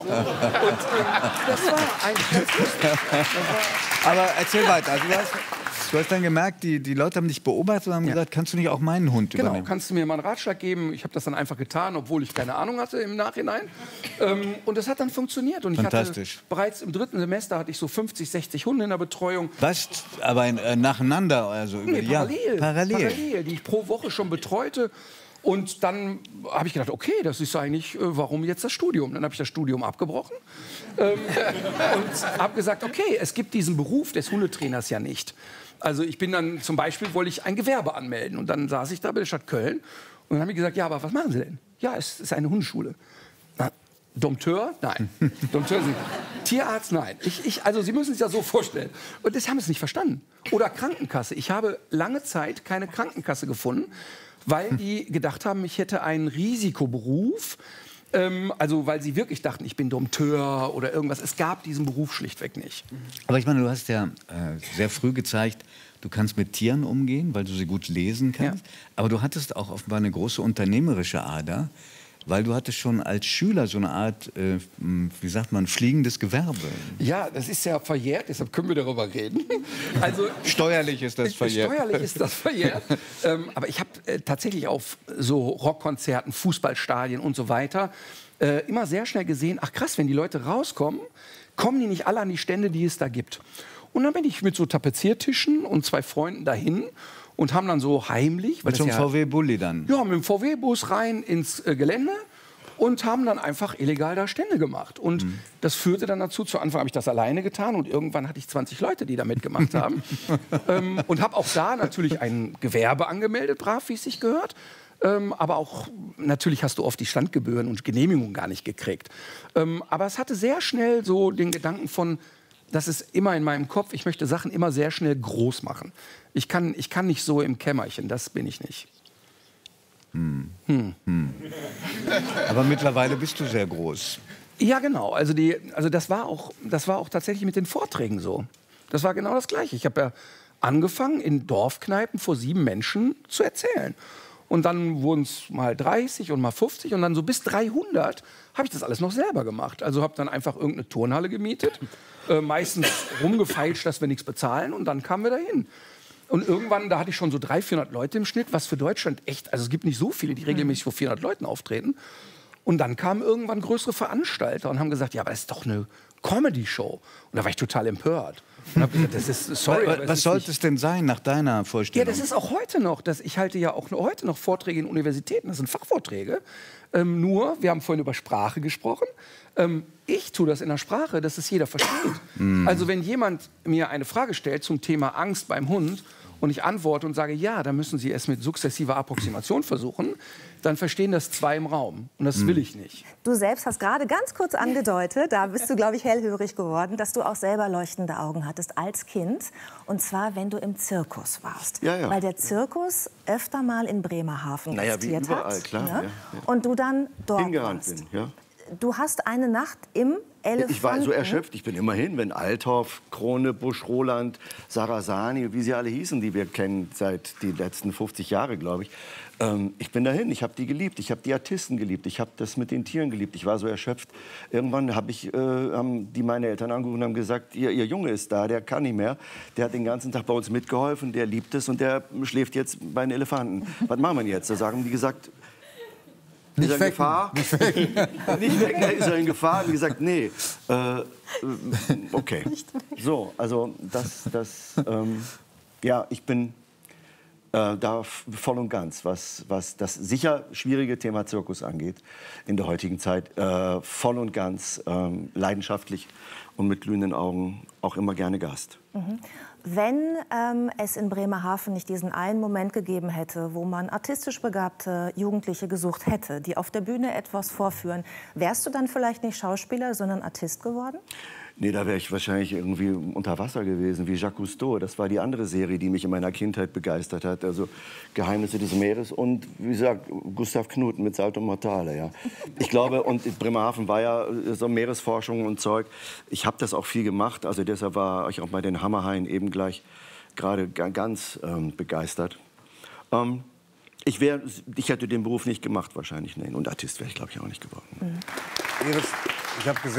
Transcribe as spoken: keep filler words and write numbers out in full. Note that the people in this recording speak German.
Und ähm, das war eigentlich ganz lustig. Das war Aber erzähl weiter. Also, du, hast, du hast dann gemerkt, die, die Leute haben dich beobachtet und haben Ja. gesagt, kannst du nicht auch meinen Hund Genau, übernehmen? kannst du mir mal einen Ratschlag geben? Ich habe das dann einfach getan, obwohl ich keine Ahnung hatte im Nachhinein. Ähm, und das hat dann funktioniert. Und ich Fantastisch. hatte bereits im dritten Semester hatte ich so fünfzig, sechzig Hunde in der Betreuung. Was? Aber äh, nacheinander? Also über Nee, die Jahre? parallel, Parallel. parallel, die ich pro Woche schon betreute. Und dann habe ich gedacht, okay, das ist eigentlich, äh, warum jetzt das Studium? Dann habe ich das Studium abgebrochen ähm, und habe gesagt, okay, es gibt diesen Beruf des Hundetrainers ja nicht. Also ich bin dann zum Beispiel, wollte ich ein Gewerbe anmelden. Und dann saß ich da bei der Stadt Köln und dann habe ich gesagt, ja, aber was machen Sie denn? Ja, es ist eine Hundeschule. Na, Dompteur? Nein. Dompteur sind Tierarzt? Nein. Ich, ich, also Sie müssen sich das so vorstellen. Und das haben es nicht verstanden. Oder Krankenkasse. Ich habe lange Zeit keine Krankenkasse gefunden, weil die gedacht haben, ich hätte einen Risikoberuf. Ähm, also weil sie wirklich dachten, ich bin Dompteur oder irgendwas. Es gab diesen Beruf schlichtweg nicht. Aber ich meine, du hast ja äh, sehr früh gezeigt, du kannst mit Tieren umgehen, weil du sie gut lesen kannst. Ja. Aber du hattest auch offenbar eine große unternehmerische Ader, weil du hattest schon als Schüler so eine Art, äh, wie sagt man, fliegendes Gewerbe. Ja, das ist ja verjährt, deshalb können wir darüber reden. Also, Steuerlich ist das verjährt. Steuerlich ist das verjährt. ähm, aber ich habe äh, tatsächlich auf so Rockkonzerten, Fußballstadien und so weiter äh, immer sehr schnell gesehen, ach krass, wenn die Leute rauskommen, kommen die nicht alle an die Stände, die es da gibt. Und dann bin ich mit so Tapeziertischen und zwei Freunden dahin und haben dann so heimlich... Mit so einem ja, V W-Bulli dann? Ja, mit dem V W-Bus rein ins äh, Gelände und haben dann einfach illegal da Stände gemacht. Und mhm. das führte dann dazu, zu Anfang habe ich das alleine getan und irgendwann hatte ich zwanzig Leute, die da mitgemacht haben. ähm, und habe auch da natürlich ein Gewerbe angemeldet, brav, wie es sich gehört. Ähm, aber auch, natürlich hast du oft die Standgebühren und Genehmigungen gar nicht gekriegt. Ähm, aber es hatte sehr schnell so den Gedanken von, das ist immer in meinem Kopf, ich möchte Sachen immer sehr schnell groß machen. Ich kann, ich kann nicht so im Kämmerchen, das bin ich nicht. Hm. Hm. Hm. Aber mittlerweile bist du sehr groß. Ja, genau. Also, die, also das, war auch, das war auch tatsächlich mit den Vorträgen so. Das war genau das Gleiche. Ich habe ja angefangen, in Dorfkneipen vor sieben Menschen zu erzählen. Und dann wurden es mal dreißig und mal fünfzig und dann so bis dreihundert habe ich das alles noch selber gemacht. Also habe dann einfach irgendeine Turnhalle gemietet, äh, meistens rumgefeilscht, dass wir nichts bezahlen und dann kamen wir dahin. Und irgendwann, da hatte ich schon so dreihundert, vierhundert Leute im Schnitt, was für Deutschland echt, also es gibt nicht so viele, die regelmäßig vor vierhundert Leuten auftreten. Und dann kamen irgendwann größere Veranstalter und haben gesagt, ja, aber das ist doch eine Comedy-Show. Und da war ich total empört. Und hab gesagt, das ist, sorry, was was sollte es denn sein nach deiner Vorstellung? Ja, das ist auch heute noch. Das, ich halte ja auch heute noch Vorträge in Universitäten. Das sind Fachvorträge. Ähm, nur, wir haben vorhin über Sprache gesprochen. Ähm, ich tue das in der Sprache, dass es jeder versteht. Mm. Also wenn jemand mir eine Frage stellt zum Thema Angst beim Hund und ich antworte und sage, ja, dann müssen Sie es mit sukzessiver Approximation versuchen, dann verstehen das zwei im Raum. Und das will ich nicht. Du selbst hast gerade ganz kurz angedeutet, da bist du, glaube ich, hellhörig geworden, dass du auch selber leuchtende Augen hattest als Kind. Und zwar, wenn du im Zirkus warst. Ja, ja. Weil der Zirkus öfter mal in Bremerhaven naja, existiert wie überall, hat. klar. Ne? Ja, ja. Und du dann dort hingerannt warst. bin, ja. Du hast eine Nacht im Elefanten... Ich war so erschöpft, ich bin immerhin, wenn Althoff, Krone, Busch, Roland, Sarasani, wie sie alle hießen, die wir kennen seit die letzten fünfzig Jahre, glaube ich. Ähm, ich bin dahin, ich habe die geliebt, ich habe die Artisten geliebt, ich habe das mit den Tieren geliebt, ich war so erschöpft. Irgendwann hab ich, äh, haben die meine Eltern angerufen und haben gesagt, ihr, ihr Junge ist da, der kann nicht mehr, der hat den ganzen Tag bei uns mitgeholfen, der liebt es und der schläft jetzt bei den Elefanten. Was machen wir jetzt? Da sagen die gesagt... Ist er in Gefahr? Nicht weg. Nicht weg, ne? Ist er in Gefahr? Wie gesagt, nee. Äh, okay. So, also das, das ähm, ja, ich bin äh, da voll und ganz, was, was das sicher schwierige Thema Zirkus angeht in der heutigen Zeit. Äh, voll und ganz, ähm, leidenschaftlich und mit glühenden Augen auch immer gerne Gast. Mhm. Wenn ähm, es in Bremerhaven nicht diesen einen Moment gegeben hätte, wo man artistisch begabte Jugendliche gesucht hätte, die auf der Bühne etwas vorführen, wärst du dann vielleicht nicht Schauspieler, sondern Artist geworden? Nee, da wäre ich wahrscheinlich irgendwie unter Wasser gewesen, wie Jacques Cousteau. Das war die andere Serie, die mich in meiner Kindheit begeistert hat. Also Geheimnisse des Meeres und, wie gesagt, Gustav Knuth mit Salto Mortale. Ja. Ich glaube, und Bremerhaven war ja so Meeresforschung und Zeug. Ich habe das auch viel gemacht. Also deshalb war ich auch bei den Hammerhaien eben gleich gerade ganz ähm, begeistert. Ähm, ich, wär, ich hätte den Beruf nicht gemacht wahrscheinlich. Nein. Und Artist wäre ich, glaube ich, auch nicht geworden. Mhm. Ich habe gesehen,